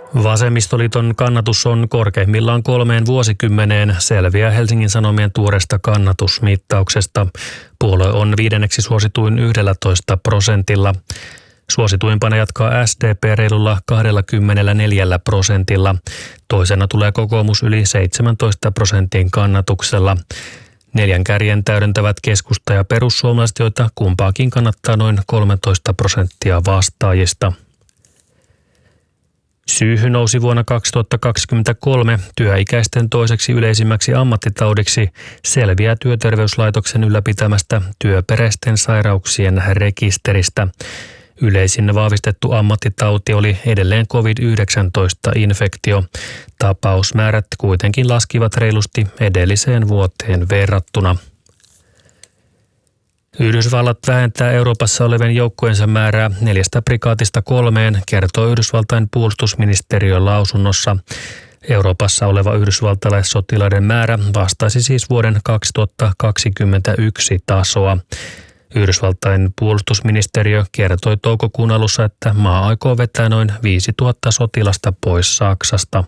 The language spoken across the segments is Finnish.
Vasemmistoliiton kannatus on korkeimmillaan 3 vuosikymmeneen, selviää Helsingin Sanomien tuoreesta kannatusmittauksesta. Puolue on 5. suosituin 11%. Suosituimpana jatkaa SDP reilulla 24%. Toisena tulee kokoomus yli 17% kannatuksella. 4 kärjen täydentävät keskusta ja perussuomalaiset, joita kumpaakin kannattaa noin 13% vastaajista. Syyhy nousi vuonna 2023 työikäisten toiseksi yleisimmäksi ammattitaudiksi selviää Työterveyslaitoksen ylläpitämästä työperäisten sairauksien rekisteristä. Yleisin vahvistettu ammattitauti oli edelleen COVID-19-infektio. Tapausmäärät kuitenkin laskivat reilusti edelliseen vuoteen verrattuna. Yhdysvallat vähentää Euroopassa olevien joukkojensa määrää 4 prikaatista 3, kertoo Yhdysvaltain puolustusministeriön lausunnossa. Euroopassa oleva yhdysvaltalaissotilaiden määrä vastaisi siis vuoden 2021 tasoa. Yhdysvaltain puolustusministeriö kertoi toukokuun alussa, että maa aikoo vetää noin 5000 sotilasta pois Saksasta.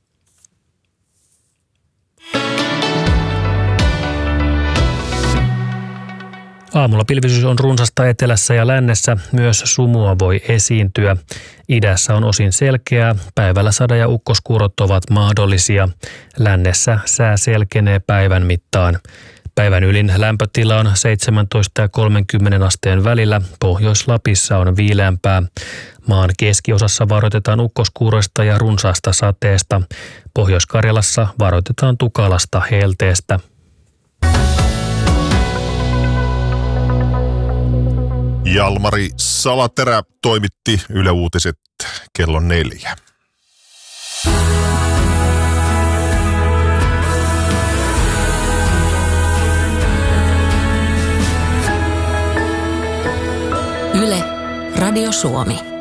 Aamulla pilvisyys on runsasta etelässä ja lännessä, myös sumua voi esiintyä. Idässä on osin selkeää, päivällä sade- ja ukkoskuurot ovat mahdollisia. Lännessä sää selkenee päivän mittaan. Päivän ylin lämpötila on 17 ja 30 asteen välillä, Pohjois-Lapissa on viileämpää. Maan keskiosassa varoitetaan ukkoskuuroista ja runsaasta sateesta. Pohjois-Karjalassa varoitetaan tukalasta helteestä. Jalmari Salaterä toimitti Yle Uutiset kello 4. Yle, Radio Suomi.